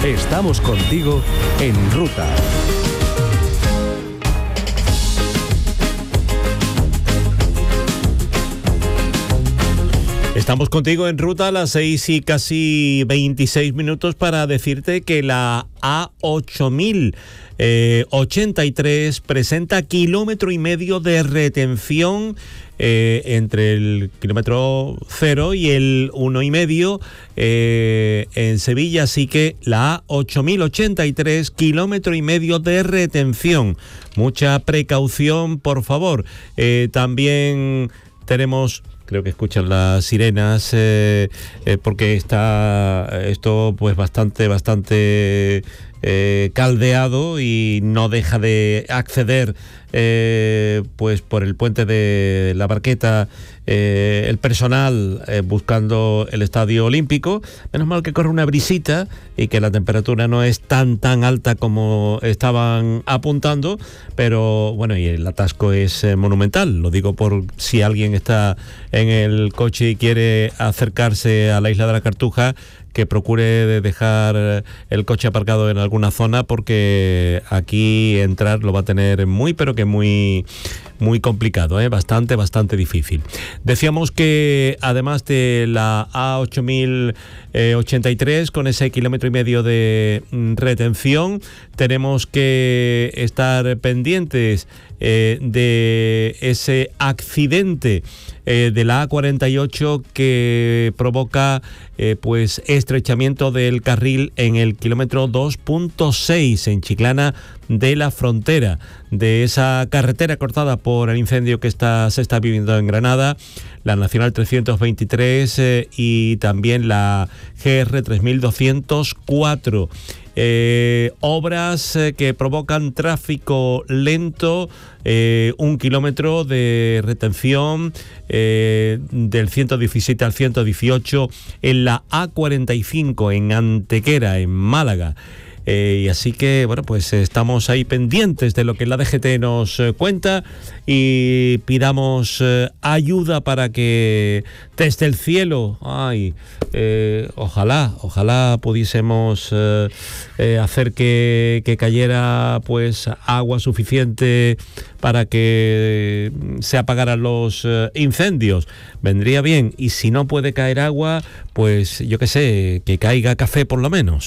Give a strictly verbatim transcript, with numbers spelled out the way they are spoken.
Estamos contigo en ruta. Estamos contigo en ruta a las seis y casi veintiséis minutos para decirte que la A ocho mil ochenta y tres presenta kilómetro y medio de retención eh, entre el kilómetro cero y el uno y medio eh, en Sevilla, así que la A ocho mil ochenta y tres, kilómetro y medio de retención. Mucha precaución, por favor. Eh, también tenemos... Creo que escuchan las sirenas eh, eh, porque está esto pues bastante, bastante eh, caldeado y no deja de acceder eh, pues por el puente de la Barqueta eh, el personal eh, buscando el Estadio Olímpico. Menos mal que corre una brisita y que la temperatura no es tan tan alta como estaban apuntando, pero bueno, y el atasco es eh, monumental. Lo digo por si alguien está en el coche y quiere acercarse a la isla de la Cartuja, que procure dejar el coche aparcado en alguna zona, porque aquí entrar lo va a tener muy, pero que muy, muy complicado, ¿eh? Bastante, bastante difícil. Decíamos que además de la A ocho mil ochenta y tres, con ese kilómetro y medio de retención, tenemos que estar pendientes eh, de ese accidente eh, de la A cuarenta y ocho que provoca eh, pues estrechamiento del carril en el kilómetro dos punto seis en Chiclana de la Frontera, de esa carretera cortada por el incendio que está, se está viviendo en Granada, la Nacional trescientos veintitrés eh, y también la G R tres mil doscientos cuatro. Eh, obras eh, que provocan tráfico lento, eh, un kilómetro de retención eh, del ciento diecisiete al ciento dieciocho en la A cuarenta y cinco en Antequera, en Málaga. Eh, y así que, bueno, pues estamos ahí pendientes de lo que la D G T nos eh, cuenta y pidamos eh, ayuda para que desde el cielo, ay, eh, ojalá, ojalá pudiésemos eh, eh, hacer que, que cayera pues agua suficiente para que se apagaran los eh, incendios. Vendría bien, y si no puede caer agua, pues yo qué sé, que caiga café por lo menos.